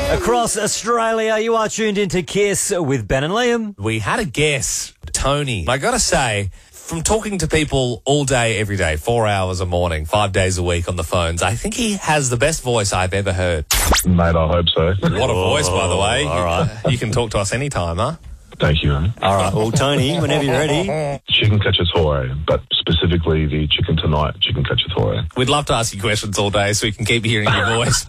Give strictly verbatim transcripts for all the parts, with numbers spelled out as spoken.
Across Australia, you are tuned into Kiss with Ben and Liam. We had a guest, Tony. I got to say, from talking to people all day, every day, four hours a morning, five days a week on the phones, I think he has the best voice I've ever heard. Mate, I hope so. What a voice, by the way. All right. You can talk to us anytime, huh? Thank you, man. All right. Well, Tony, whenever you're ready. Chicken cacciatore, but specifically the chicken tonight chicken cacciatore. We'd love to ask you questions all day so we can keep hearing your voice.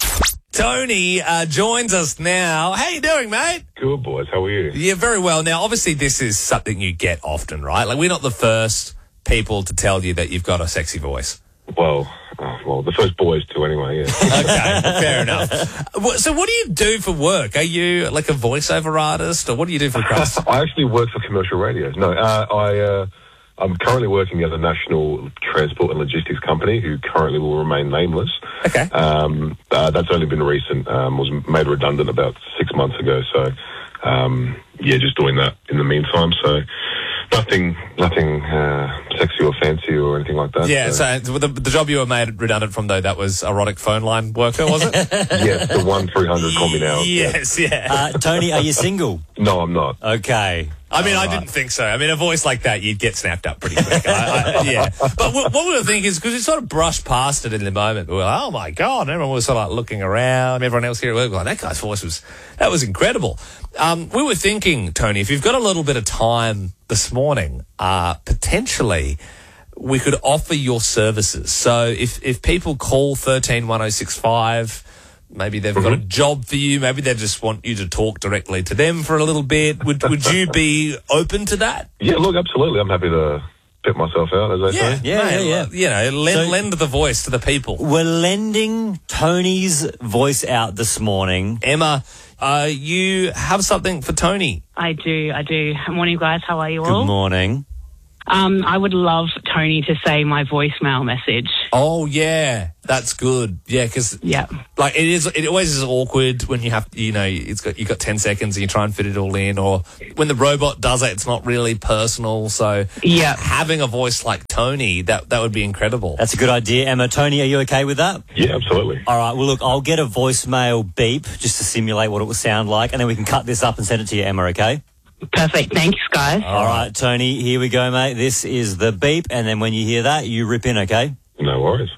Tony uh, joins us now. How you doing, mate? Good, boys. How are you? Yeah, very well. Now, obviously, this is something you get often, right? Like, we're not the first people to tell you that you've got a sexy voice. Well, uh, well, the first boys to anyway, yeah. Okay, fair enough. Wh- So what do you do for work? Are you like a voiceover artist, or what do you do for crust? I actually work for commercial radio. No, uh, I, uh, I'm currently working at a national transport and logistics company who currently will remain nameless. Okay. Um, uh, that's only been recent. Um, was made redundant about six months ago. So, um, yeah, just doing that in the meantime. So, nothing, nothing uh, sexy or fancy or anything like that. Yeah, so the, the job you were made redundant from, though, that was erotic phone line worker, was it? Yes, the one three hundred call me now. Yes, yeah. Uh, Tony, are you single? No, I'm not. Okay. I mean, All I right. didn't think so. I mean, a voice like that, you'd get snapped up pretty quick. I, I, yeah. But what, what we were thinking is, because we sort of brushed past it in the moment, we were like, oh, my God. And everyone was sort of like looking around. Everyone else here at work was like, that guy's voice was, that was incredible. Um, we were thinking, Tony, if you've got a little bit of time this morning, uh, potentially we could offer your services. So if, if people call thirteen one oh six five, maybe they've got a job for you. Maybe they just want you to talk directly to them for a little bit. Would would you be open to that? Yeah, look, absolutely. I'm happy to pit myself out, as they say. Yeah, mate, yeah, yeah. You know, lend, So- lend the voice to the people. We're lending Tony's voice out this morning. Emma, uh, you have something for Tony. I do, I do. Morning, guys. How are you all? Good morning. Um, I would love Tony to say my voicemail message. Oh, yeah, that's good. Yeah, because Yeah. like it is, it always is awkward when you have, you know, it's got you got ten seconds and you try and fit it all in, or when the robot does it, it's not really personal. So Yeah. having a voice like Tony, that that would be incredible. That's a good idea. Emma, Tony, are you okay with that? Yeah, absolutely. All right. Well, look, I'll get a voicemail beep just to simulate what it would sound like, and then we can cut this up and send it to you, Emma, okay? Perfect. Thanks, guys. All right, Tony, here we go, mate. This is the beep, and then when you hear that, you rip in, okay? No worries.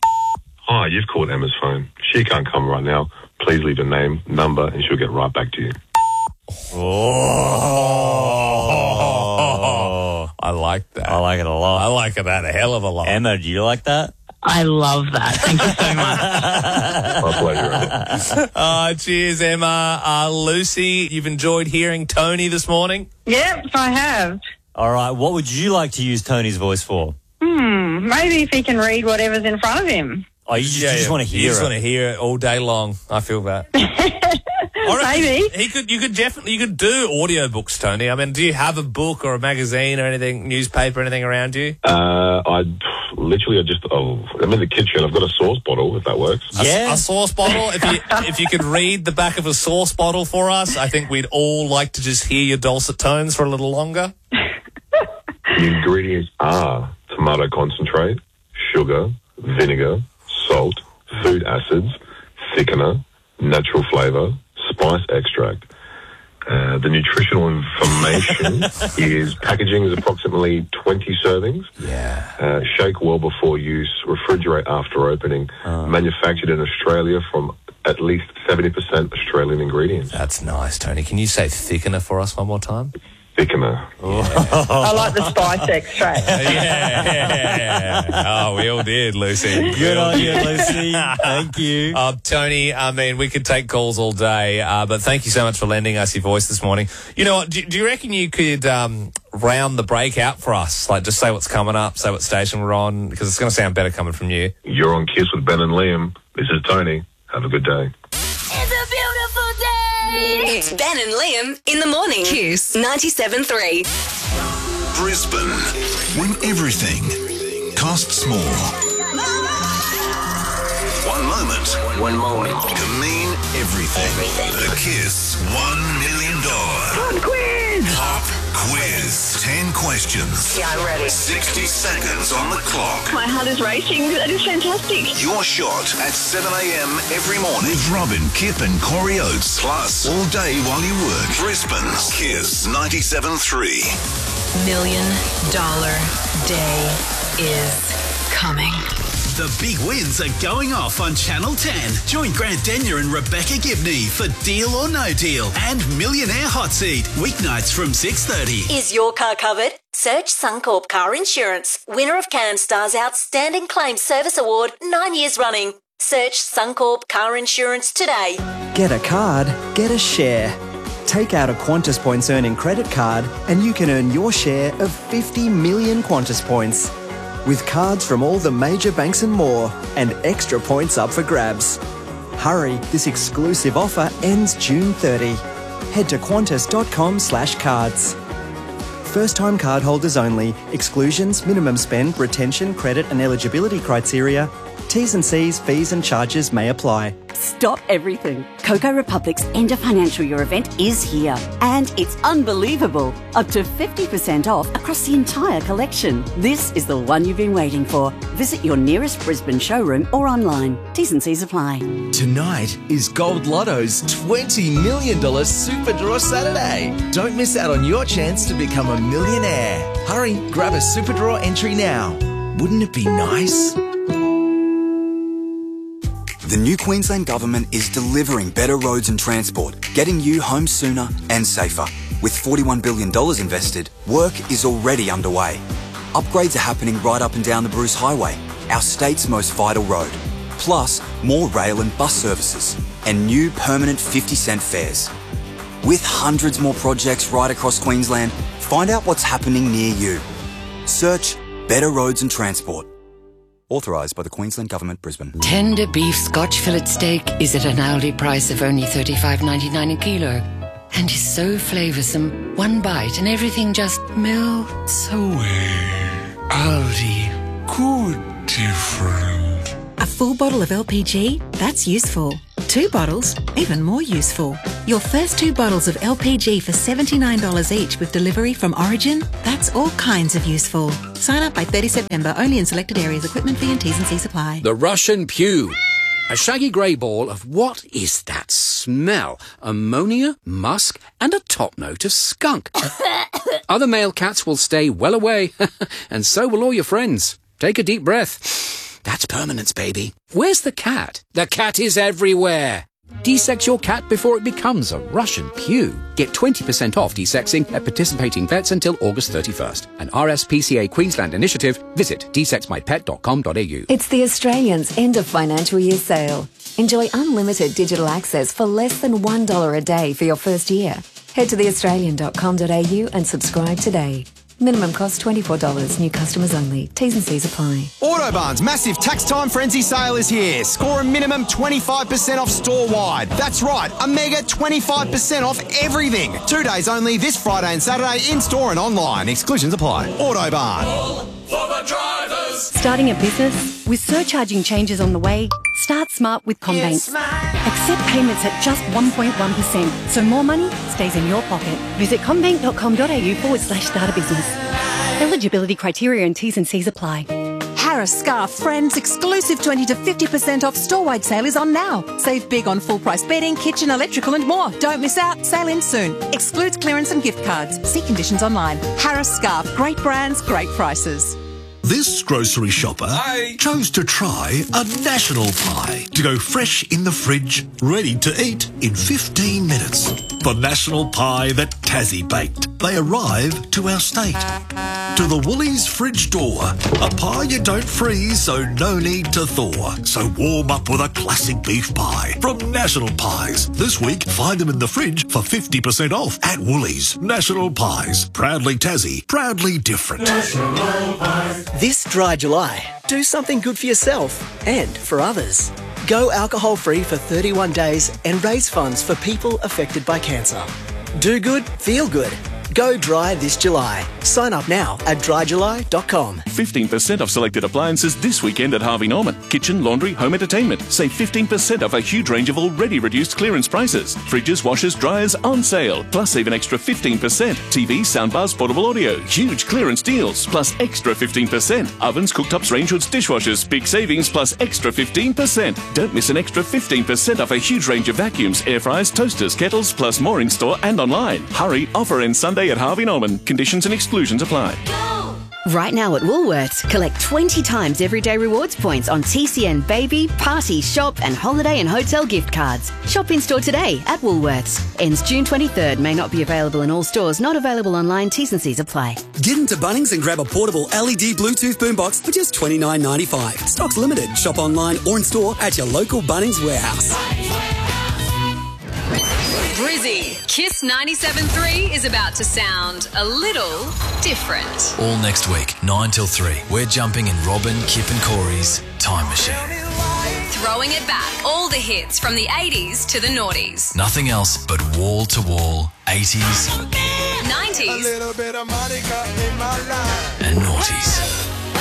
Hi, you've called Emma's phone. She can't come right now. Please leave a name, number, and she'll get right back to you. Oh, I like that. I like it a I lot. like that a hell of a lot. Emma, do you like that? I love that. Thank you so much. My pleasure, Emma. Uh, cheers, Emma. Uh, Lucy, you've enjoyed hearing Tony this morning? Yep, I have. All right, what would you like to use Tony's voice for? Hmm, maybe if he can read whatever's in front of him. Oh, you just, you just want to You hear just it. want to hear it all day long. I feel that. I reckon Maybe. he could. You could definitely. You could do audiobooks, Tony. I mean, do you have a book or a magazine or anything, newspaper, anything around you? Uh, I literally, I just, oh, I'm in the kitchen. I've got a sauce bottle, if that works. A- Yeah. A, sauce bottle. If you if you could read the back of a sauce bottle for us, I think we'd all like to just hear your dulcet tones for a little longer. The ingredients are tomato concentrate, sugar, vinegar, salt, food acids, thickener, natural flavour, spice extract. Uh, the nutritional information is packaging is approximately twenty servings. Yeah. Uh, shake well before use. Refrigerate after opening. Manufactured in Australia from at least seventy percent Australian ingredients. That's nice, Tony. Can you say thickener for us one more time? Thickener. I like the spice extract. Yeah. Oh, we all did, Lucy. Good on you, Lucy. Thank you. Uh, Tony, I mean, we could take calls all day, uh, but thank you so much for lending us your voice this morning. You know what, do, do you reckon you could um, round the break out for us? Like, just say what's coming up, say what station we're on, because it's going to sound better coming from you. You're on Kiss with Ben and Liam. This is Tony. Have a good day. It's a beautiful day. It's Ben and Liam in the morning. Kiss ninety-seven three. Brisbane, when everything costs more. One moment, One moment. can mean everything. The Kiss one million dollars Quiz! Pop Quiz. ten questions. Yeah, I'm ready. sixty seconds on the clock. My heart is racing. That is fantastic. Your shot at seven a.m. every morning with Robin, Kip and Corey Oates. Plus, all day while you work. Brisbane's Kiss ninety-seven three. Million dollar day is coming. The big wins are going off on Channel ten. Join Grant Denyer and Rebecca Gibney for Deal or No Deal and Millionaire Hot Seat, weeknights from six thirty. Is your car covered? Search Suncorp Car Insurance, winner of CanStar's Outstanding Claims Service Award nine years running. Search Suncorp Car Insurance today. Get a card, get a share. Take out a Qantas Points earning credit card and you can earn your share of fifty million Qantas Points. With cards from all the major banks and more, and extra points up for grabs. Hurry, this exclusive offer ends June thirtieth. Head to qantas.com slash cards. First-time cardholders only. Exclusions, minimum spend, retention, credit and eligibility criteria. T's and C's, fees and charges may apply. Stop everything. Coco Republic's End of Financial Year event is here. And it's unbelievable. Up to fifty percent off across the entire collection. This is the one you've been waiting for. Visit your nearest Brisbane showroom or online. T's and C's apply. Tonight is Gold Lotto's twenty million dollars Super Draw Saturday. Don't miss out on your chance to become a millionaire. Hurry, grab a Super Draw entry now. Wouldn't it be nice? The new Queensland Government is delivering better roads and transport, getting you home sooner and safer. With forty-one billion dollars invested, work is already underway. Upgrades are happening right up and down the Bruce Highway, our state's most vital road. Plus, more rail and bus services, and new permanent fifty cent fares. With hundreds more projects right across Queensland, find out what's happening near you. Search Better Roads and Transport. Authorised by the Queensland Government, Brisbane. Tender beef Scotch fillet steak is at an Aldi price of only thirty-five ninety-nine a kilo. And is so flavoursome, one bite and everything just melts away. Aldi, good different. A full bottle of L P G? That's useful. Two bottles? Even more useful. Your first two bottles of L P G for seventy-nine dollars each with delivery from Origin? That's all kinds of useful. Sign up by thirtieth September, only in selected areas. Equipment fee and T's and C's apply. The Russian Pew. A shaggy grey ball of what is that smell? Ammonia, musk, and a top note of skunk. Other male cats will stay well away, and so will all your friends. Take a deep breath. That's permanence, baby. Where's the cat? The cat is everywhere. Desex your cat before it becomes a Russian Pew. Get twenty percent off desexing at participating vets until August thirty-first. An R S P C A Queensland initiative. Visit d sex my pet dot com dot a u. It's the Australians' end of financial year sale. Enjoy unlimited digital access for less than one dollar a day for your first year. Head to the australian dot com dot a u and subscribe today. Minimum cost twenty-four dollars. New customers only. T's and C's apply. Autobarn's massive tax time frenzy sale is here. Score a minimum twenty-five percent off store-wide. That's right, a mega twenty-five percent off everything. Two days only this Friday and Saturday in-store and online. Exclusions apply. Autobarn. For the drivers. Starting a business? With surcharging changes on the way, start smart with CommBank. Accept payments at just one point one percent, so more money stays in your pocket. Visit commbank dot com dot a u forward slash start a business. Eligibility criteria and T's and C's apply. Harris Scarf Friends exclusive twenty to fifty percent off store-wide sale is on now. Save big on full-price bedding, kitchen, electrical and more. Don't miss out. Sale ends soon. Excludes clearance and gift cards. See conditions online. Harris Scarf. Great brands, great prices. This grocery shopper Hi. chose to try a national pie to go fresh in the fridge, ready to eat in fifteen minutes. The national pie that Tassie baked. They arrive to our state. To the Woolies fridge door. A pie you don't freeze, so no need to thaw. So warm up with a classic beef pie from National Pies. This week, find them in the fridge for fifty percent off at Woolies. National Pies. Proudly Tassie. Proudly different. National Pies. This dry July, do something good for yourself and for others. Go alcohol-free for thirty-one days and raise funds for people affected by cancer. Do good, feel good. Go dry this July. Sign up now at dry july dot com. fifteen percent off selected appliances this weekend at Harvey Norman. Kitchen, laundry, home entertainment. Save fifteen percent off a huge range of already reduced clearance prices. Fridges, washers, dryers on sale. Plus save an extra fifteen percent. T V, soundbars, portable audio. Huge clearance deals. Plus extra fifteen percent. Ovens, cooktops, range hoods, dishwashers. Big savings plus extra fifteen percent. Don't miss an extra fifteen percent off a huge range of vacuums, air fryers, toasters, kettles, plus more in store and online. Hurry, offer ends Sunday at Harvey Norman. Conditions and exclusions apply. Right now at Woolworths, collect twenty times everyday rewards points on T C N baby, party, shop and holiday and hotel gift cards. Shop in store today at Woolworths. Ends June twenty-third. May not be available in all stores. Not available online. T's and C's apply. Get into Bunnings and grab a portable L E D Bluetooth boombox for just twenty-nine ninety-five. Stock's limited. Shop online or in store at your local Bunnings warehouse. Brizzy, Kiss ninety-seven point three is about to sound a little different. All next week, nine till three, we're jumping in Robin, Kip and Corey's Time Machine. Throwing it back, all the hits from the eighties to the noughties. Nothing else but wall-to-wall eighties nineties. and noughties.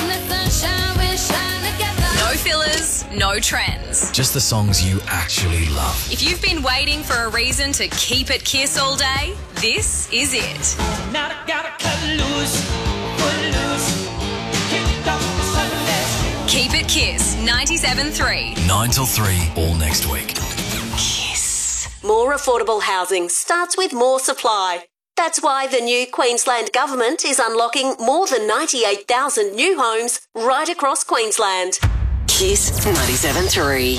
No fillers, no trends. Just the songs you actually love. If you've been waiting for a reason to keep it Kiss all day, this is it. Now I gotta cut loose, cut loose, kick off the Sundays. Keep it Kiss ninety-seven point three. nine till three, all next week. More affordable housing starts with more supply. That's why the new Queensland Government is unlocking more than ninety-eight thousand new homes right across Queensland. Kiss ninety-seven point three.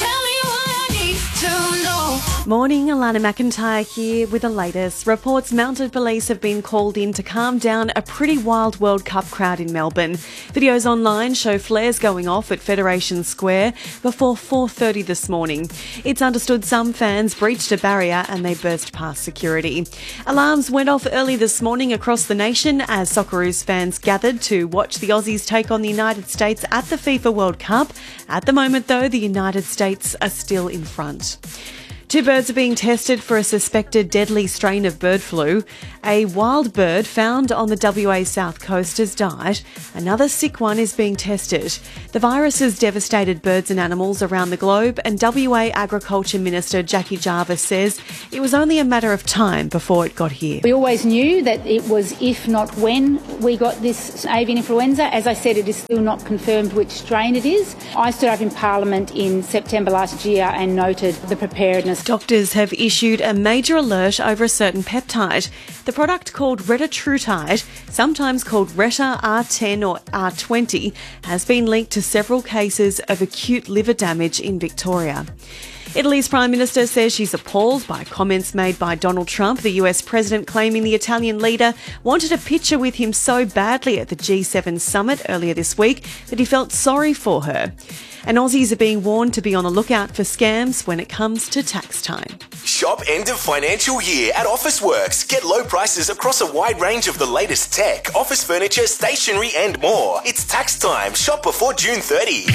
Morning, Alana McIntyre here with the latest. Reports mounted police have been called in to calm down a pretty wild World Cup crowd in Melbourne. Videos online show flares going off at Federation Square before four thirty this morning. It's understood some fans breached a barrier and they burst past security. Alarms went off early this morning across the nation as Socceroos fans gathered to watch the Aussies take on the United States at the FIFA World Cup. At the moment, though, the United States are still in front. Two birds are being tested for a suspected deadly strain of bird flu. A wild bird found on the W A south coast has died. Another sick one is being tested. The virus has devastated birds and animals around the globe, and W A Agriculture Minister Jackie Jarvis says it was only a matter of time before it got here. We always knew that it was if not when we got this avian influenza. As I said, it is still not confirmed which strain it is. I stood up in Parliament in September last year and noted the preparedness. Doctors have issued a major alert over a certain peptide. The product, called retatrutide, sometimes called Reta R ten or R twenty, has been linked to several cases of acute liver damage in Victoria. Italy's Prime Minister says she's appalled by comments made by Donald Trump, the U S President, claiming the Italian leader wanted a picture with him so badly at the G seven summit earlier this week that he felt sorry for her. And Aussies are being warned to be on the lookout for scams when it comes to tax time. Shop end of financial year at Officeworks. Get low prices across a wide range of the latest tech, office furniture, stationery and more. It's tax time. Shop before June thirtieth.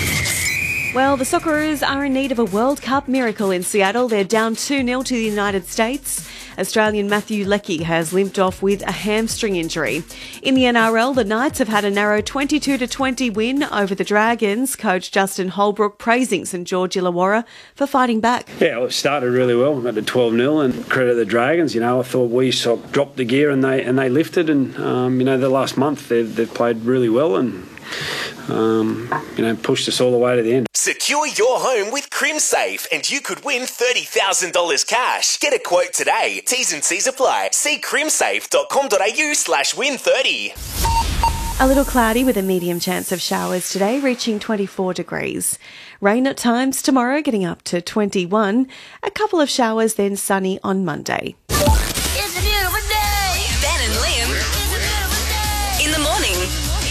Well, the Socceroos are in need of a World Cup miracle in Seattle. They're down two nil to the United States. Australian Matthew Leckie has limped off with a hamstring injury. In the N R L, the Knights have had a narrow twenty-two to twenty win over the Dragons. Coach Justin Holbrook praising St George Illawarra for fighting back. Yeah, well, it started really well. We got to twelve nil and credit the Dragons. You know, I thought we sort of dropped the gear and they and they lifted. And um, you know, the last month they've they've played really well and um, you know pushed us all the way to the end. Secure your home with CrimSafe and you could win thirty thousand dollars cash. Get a quote today. T's and C's apply. See crimsafe dot com dot a u slash win thirty. A little cloudy with a medium chance of showers today, reaching twenty-four degrees. Rain at times tomorrow, getting up to twenty-one. A couple of showers, then sunny on Monday. It's a beautiful day. Ben and Liam. In the morning.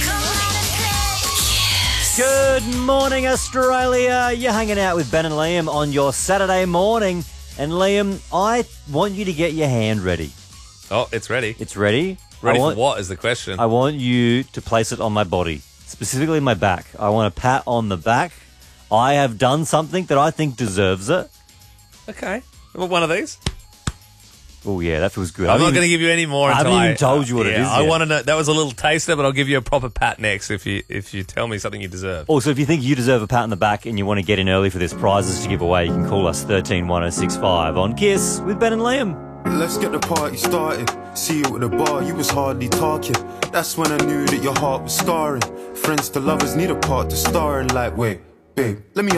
Good morning, Australia. You're hanging out with Ben and Liam on your Saturday morning. And Liam, I want you to get your hand ready. Oh, it's ready. It's ready? Ready I want, for what is the question? I want you to place it on my body, specifically my back. I want a pat on the back. I have done something that I think deserves it. Okay. Well, one of these? Oh, yeah, that feels good. I'm I not haven't going to even- give you any more I until haven't even told you what it yeah, is I yet. want to know. That was a little taster, but I'll give you a proper pat next if you if you tell me something you deserve. Also, if you think you deserve a pat on the back and you want to get in early for this prizes to give away, you can call us thirteen one oh six five on Kiss with Ben and Liam. Let's get the party started. See you at the bar, you was hardly talking. That's when I knew that your heart was scarring. Friends to lovers need a part to star in. Like, wait, babe, let me